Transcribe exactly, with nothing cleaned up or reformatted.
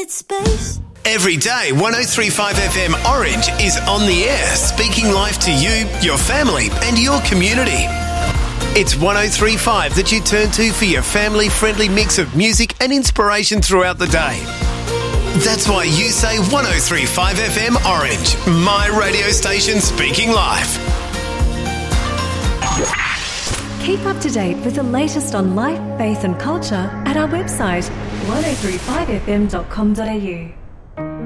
Create space. Every day, one oh three point five F M Orange is on the air, speaking life to you, your family and your community. It's one oh three point five that you turn to for your family-friendly mix of music and inspiration throughout the day. That's why you say one oh three point five F M Orange, my radio station speaking life. Keep up to date with the latest on life, faith and culture at our website one oh three five f m dot com dot a u.